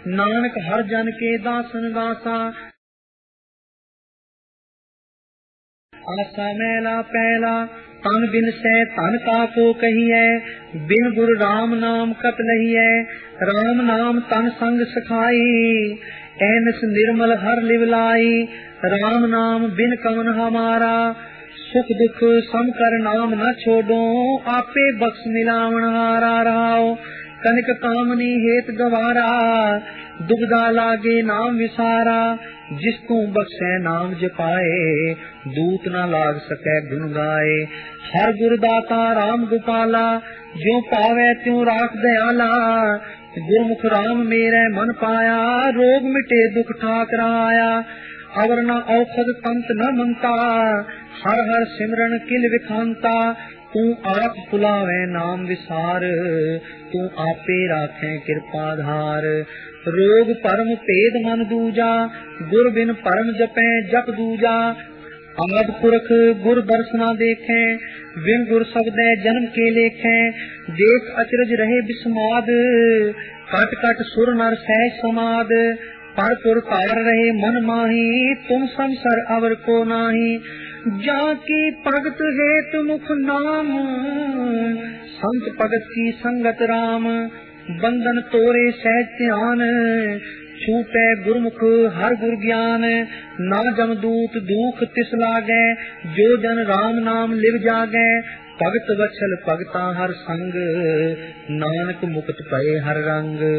नानक हर जन के दासन दासा। आसा मैला पहला तन बिन से तन का को कहिए, बिन गुर राम नाम कत लहिए। राम नाम तन संग सखाई, ऐनस निर्मल हर लिवलाई। राम नाम बिन कवन हमारा, सुख दुख सम कर नाम न छोड़ो। आपे बख्श मिलावन हारा रहाओ, कनिक कामनी हेत गवारा। दुबदा लागे नाम विसारा, जिस तू बख्शे नाम जपाए। दूत न लाग सके गुण गाए। हर गुरदाता राम गोपाला, ज्यों पावे त्यों राख दयाला। गुरमुख राम मेरे मन पाया, रोग मिटे दुख ठाक रहाया। अवर न औखद तंत न मनता, हर हर सिमरन किल विखांता। तू आप बुलावे नाम विसार, तू आपे राखे कृपा धार। रोग परम भेद मन दूजा, गुर बिन परम जपे जप दूजा। आद पुरख गुर दर्शना देखे, बिन गुर शब्दे जन्म के लेखे। देख अचरज रहे बिस्माद, कट कट सुर नर सहज समाद। पर पुर तार रहे मन माही, तुम संसर अवर को नाही। जाकी भगत हेत मुख नाम, संत भगत की संगत राम। बंधन तोरे सहज ध्यान, छूटे गुरमुख हर गुर ज्ञान। ना जमदूत दुख तिस लागे, जो जन राम नाम लिव जागे। भगत वत्सल भगता हर संग, नानक मुक्त पए हर रंग।